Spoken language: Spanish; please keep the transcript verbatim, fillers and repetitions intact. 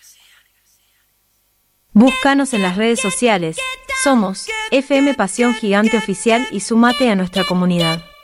Búscanos en las redes sociales. Somos F M Pasión Gigante Oficial y sumate a nuestra comunidad.